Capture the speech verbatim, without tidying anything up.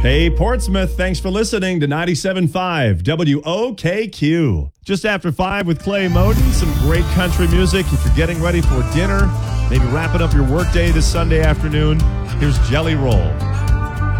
Hey, Portsmouth, thanks for listening to ninety-seven point five W O K Q. Just after five with Clay Moden, some great country music. If you're getting ready for dinner, maybe wrapping up your workday this Sunday afternoon, here's Jelly Roll.